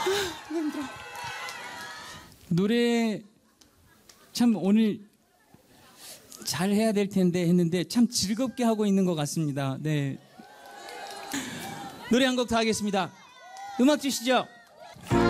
힘들어. 노래 참 오늘 잘 해야 될 텐데 했는데 참 즐겁게 하고 있는 것 같습니다. 네. 노래 한 곡 더 하겠습니다. 음악 주시죠.